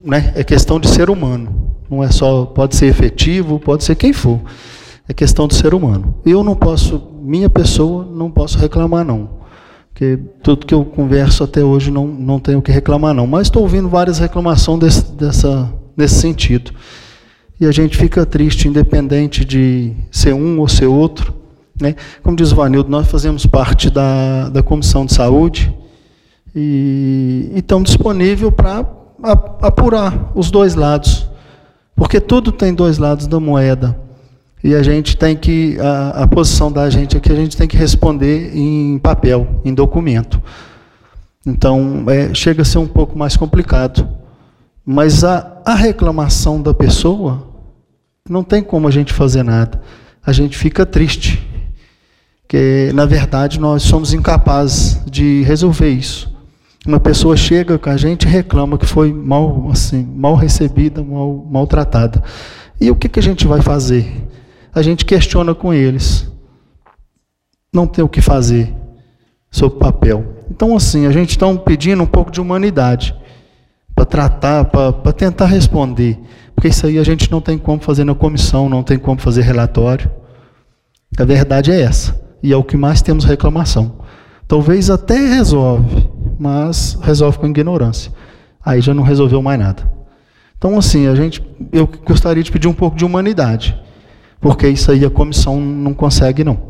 né? É questão de ser humano. Não é só, pode ser efetivo, pode ser quem for. É questão do ser humano. Eu não posso, minha pessoa, não posso reclamar, não. Porque tudo que eu converso até hoje não tenho o que reclamar, não. Mas estou ouvindo várias reclamações nesse sentido. E a gente fica triste, independente de ser um ou ser outro, né? Como diz o Vanildo, nós fazemos parte da Comissão de Saúde e estamos disponíveis para apurar os dois lados. Porque tudo tem dois lados da moeda. E a gente tem que, a posição da gente aqui, a gente tem que responder em papel, em documento. Então, chega a ser um pouco mais complicado. Mas a reclamação da pessoa, não tem como a gente fazer nada. A gente fica triste. Porque, na verdade, nós somos incapazes de resolver isso. Uma pessoa chega com a gente e reclama que foi mal recebida, maltratada. E o que a gente vai fazer? A gente questiona com eles. Não tem o que fazer sobre papel. Então, assim, a gente está pedindo um pouco de humanidade para tratar, para tentar responder. Porque isso aí a gente não tem como fazer na comissão, não tem como fazer relatório. A verdade é essa. E é o que mais temos reclamação. Talvez até resolve, mas resolve com ignorância. Aí já não resolveu mais nada. Então, assim, eu gostaria de pedir um pouco de humanidade. Porque isso aí a comissão não consegue, não.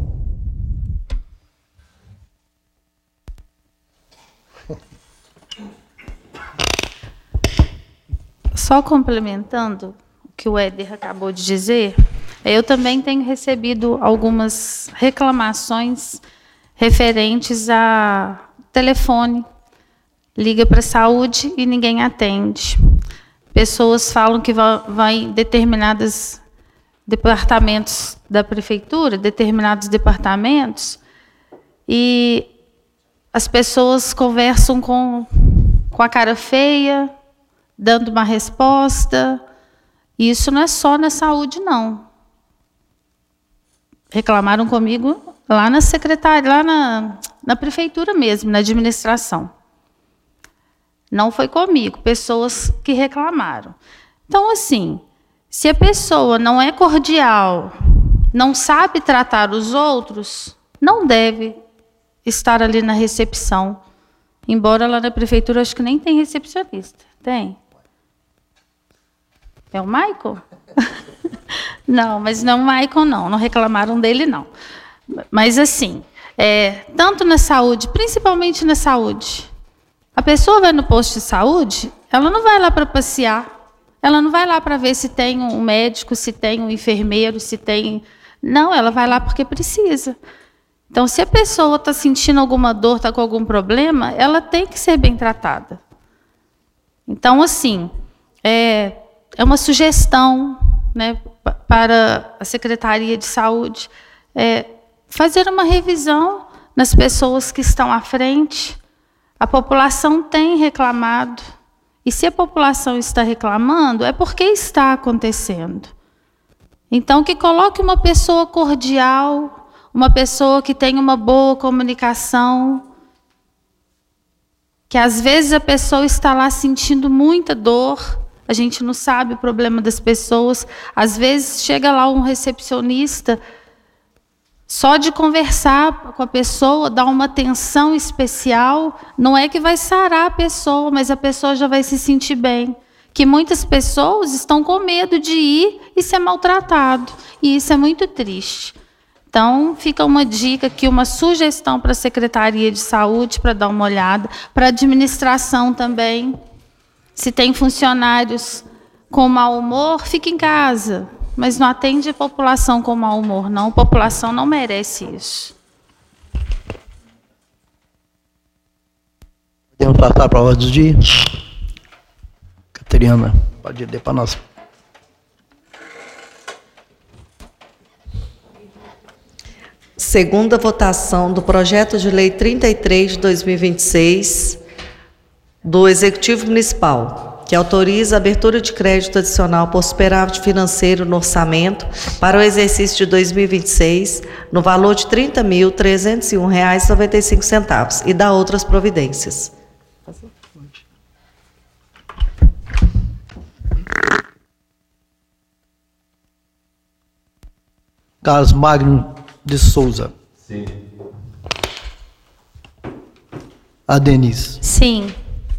Só complementando o que o Éder acabou de dizer, eu também tenho recebido algumas reclamações referentes a telefone. Liga para a saúde e ninguém atende. Pessoas falam que vai em determinados departamentos da prefeitura, determinados departamentos, e as pessoas conversam com a cara feia, dando uma resposta. E isso não é só na saúde, não. Reclamaram comigo lá na secretaria, lá na prefeitura mesmo, na administração. Não foi comigo, pessoas que reclamaram. Então, assim, se a pessoa não é cordial, não sabe tratar os outros, não deve estar ali na recepção. Embora lá na prefeitura, acho que nem tem recepcionista. Tem? É o Michael? Não, mas não o Michael, não reclamaram dele, não. Mas, assim, tanto na saúde, principalmente na saúde, a pessoa vai no posto de saúde, ela não vai lá para passear, ela não vai lá para ver se tem um médico, se tem um enfermeiro, se tem... Não, ela vai lá porque precisa. Então, se a pessoa está sentindo alguma dor, está com algum problema, ela tem que ser bem tratada. Então, assim, é uma sugestão, né, para a Secretaria de Saúde, fazer uma revisão nas pessoas que estão à frente. A população tem reclamado. E se a população está reclamando, é porque está acontecendo. Então, que coloque uma pessoa cordial, uma pessoa que tenha uma boa comunicação, que às vezes a pessoa está lá sentindo muita dor, a gente não sabe o problema das pessoas, às vezes chega lá um recepcionista, só de conversar com a pessoa, dar uma atenção especial, não é que vai sarar a pessoa, mas a pessoa já vai se sentir bem. Que muitas pessoas estão com medo de ir e ser maltratado, e isso é muito triste. Então, fica uma dica aqui, uma sugestão para a Secretaria de Saúde, para dar uma olhada, para a administração também. Se tem funcionários com mau humor, fique em casa. Mas não atende a população com mau humor, não. A população não merece isso. Podemos passar para a ordem do dia? Cateriana, pode ler para nós. Segunda votação do projeto de lei 33 de 2026 do Executivo Municipal, que autoriza a abertura de crédito adicional por superávit financeiro no orçamento para o exercício de 2026, no valor de R$ 30.301,95 e dá outras providências. Carlos Magno de Souza. Sim. A Denise. Sim.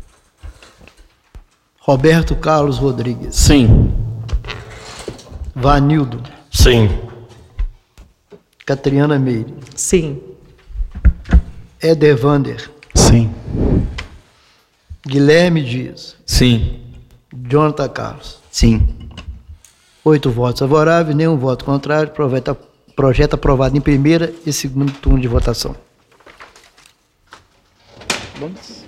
Roberto Carlos Rodrigues. Sim. Vanildo. Sim. Catriana Meire. Sim. Edervander. Sim. Guilherme Dias. Sim. Jonathan Carlos. Sim. 8 votos favoráveis, nenhum voto contrário. Projeto aprovado em primeira e segundo turno de votação. Vamos.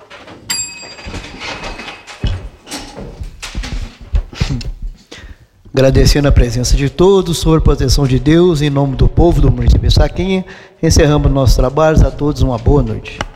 Agradecendo a presença de todos, sob a proteção de Deus, em nome do povo do município de Saquinha, encerramos nossos trabalhos. A todos uma boa noite.